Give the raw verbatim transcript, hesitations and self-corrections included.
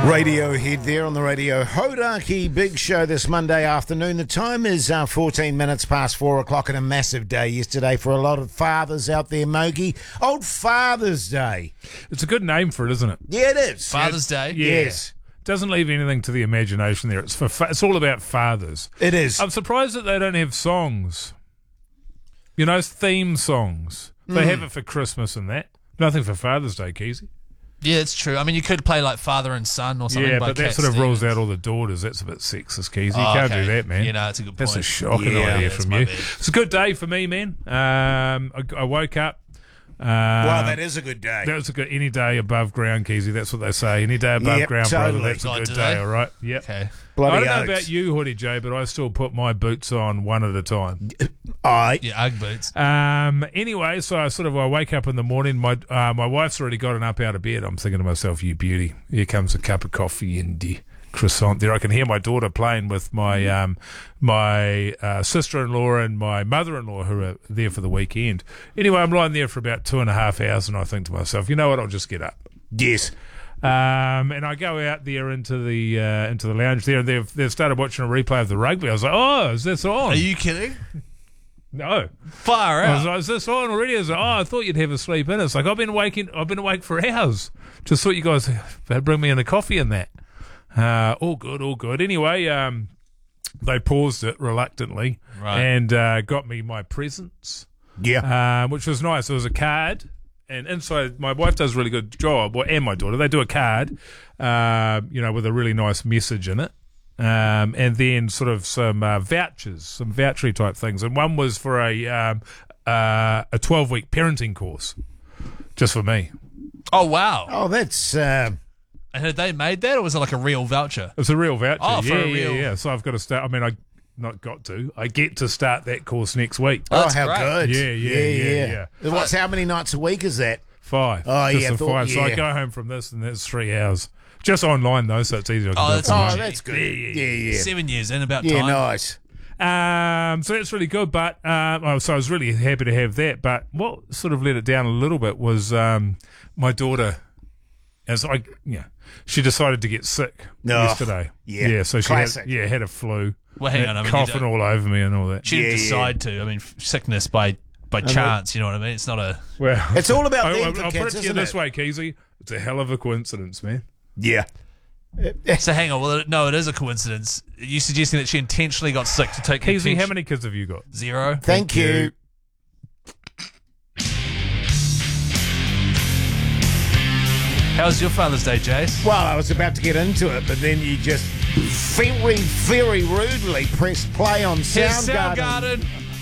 Radiohead there on the Radio Hodaki Big Show this Monday afternoon. The time is uh, fourteen minutes past four o'clock and a massive day yesterday for a lot of fathers out there, Mogi. Old Father's Day. It's a good name for it, isn't it? Yeah, it is. Father's Day? Yeah. Yes. Doesn't leave anything to the imagination there. It's for fa- it's all about fathers. It is. I'm surprised that they don't have songs. You know, theme songs. They Mm. have it for Christmas and that. Nothing for Father's Day, Keezy. Yeah, it's true. I mean, you could play like Father and Son or something Yeah, by but that Cat sort of rules Stevens. out all the daughters. That's a bit sexist, Keezy. You Oh, can't okay. do that, man. You know, it's a good point. That's a shocking Yeah, idea that's from my you. bad. It's a good day for me, man. Um, I, I woke up. Um, Well, that is a good day. That was a good any day above ground, Keezy. That's what they say. Any day above Yep, ground, totally. brother. That's a Oh, good do day. they? All right. Yep. Okay. Bloody I don't know oaks. about you, Hoodie J, but I still put my boots on one at a time. Aye. Yeah, Ugg boots. Um. Anyway, so I sort of I wake up in the morning. My uh, my wife's already gotten up out of bed. I'm thinking to myself, "You beauty! Here comes a cup of coffee and the croissant." There, I can hear my daughter playing with my um my uh, sister-in-law and my mother-in-law who are there for the weekend. Anyway, I'm lying there for about two and a half hours, and I think to myself, "You know what? I'll just get up." Yes. Um, and I go out there into the uh, into the lounge there, and they've they've started watching a replay of the rugby. I was like, "Oh, is this on?" Are you kidding? No. Far I was out. like, "Is this on already?" I was like, "Oh, I thought you'd have a sleep in." It's like I've been waking, I've been awake for hours. Just thought you guys would bring me in a coffee and that. Uh, all good, all good. Anyway, um, they paused it reluctantly Right. and uh, got me my presents, Yeah. um, which was nice. There was a card. And inside, my wife does a really good job, well, and my daughter. They do a card, uh, you know, with a really nice message in it. Um, and then sort of some uh, vouchers, some vouchery type things. And one was for a um, uh, a twelve-week parenting course, just for me. Oh, wow. Oh, that's... Uh, And had they made that, or was it like a real voucher? It's a real voucher. Oh, for yeah, a real- yeah, yeah. So I've got to start. I mean, I not got to. I get to start that course next week. oh, that's how great. good. Yeah, yeah, yeah, yeah. What's, how many nights a week is that? Five. Oh, just yeah, the thought- five. So I yeah. go home from this, and that's three hours. Just online though, so it's easy. I can Oh, do it that's from nice. home. Oh, that's good. Yeah, Yeah, yeah, yeah. Seven years in, about Yeah, time. nice. Um, so that's really good, but um, oh, so I was really happy to have that. But what sort of let it down a little bit was um, my daughter, as I yeah, she decided to get sick Oh, yesterday. yeah. yeah. So she Classic. had, yeah had a flu, Well, hang had on, I mean, you coughing don't- all over me and all that. She didn't Yeah, decide to. I mean, f- sickness by by chance, you know what I mean? It's not a... Well, It's all about I, the I'll, I'll put it implications, to you isn't this it? way, Keezy. It's a hell of a coincidence, man. Yeah. So hang on, well, no, it is a coincidence. Are you suggesting that she intentionally got sick to take Keezy, the how many kids have you got? Zero? Thank, Thank you. you. How's your Father's Day, Jace? Well, I was about to get into it, but then you just very, very rudely pressed play on Here's Soundgarden. Soundgarden.